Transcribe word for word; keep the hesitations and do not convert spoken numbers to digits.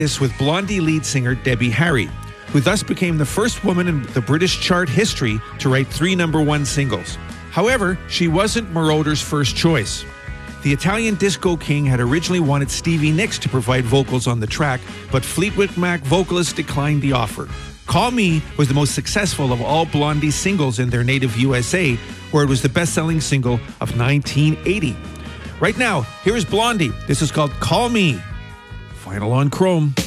This with Blondie lead singer Debbie Harry, who thus became the first woman in the British chart history to write three number one singles. However, she wasn't Moroder's first choice. The Italian disco king had originally wanted Stevie Nicks to provide vocals on the track, but Fleetwood Mac vocalists declined the offer. Call Me was the most successful of all Blondie's singles in their native U S A, where it was the best-selling single of nineteen eighty. Right now, here is Blondie. This is called Call Me. Final on Chrome.